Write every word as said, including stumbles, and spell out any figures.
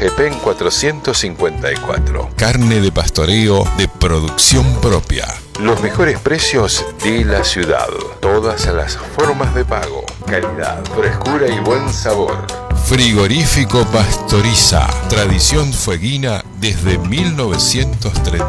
Epén cuatrocientos cincuenta y cuatro. Carne de pastoreo de producción propia. Los mejores precios de la ciudad. Todas las formas de pago. Calidad, frescura y buen sabor. Frigorífico Pastoriza. Tradición fueguina desde mil novecientos treinta.